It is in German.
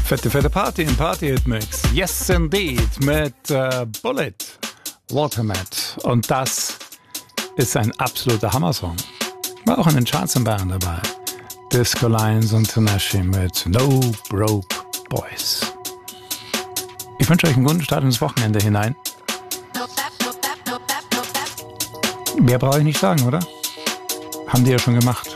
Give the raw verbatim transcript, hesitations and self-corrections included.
Fette, fette Party im Party-Hit-Mix. Yes, indeed, mit äh, Bullet, Watermat. Und das ist ein absoluter Hammersong. War auch in den Charts in Bayern dabei. Disco Lions und Tanashi mit No Broke Boys. Ich wünsche euch einen guten Start ins Wochenende hinein. Mehr brauche ich nicht sagen, oder? Haben die ja schon gemacht.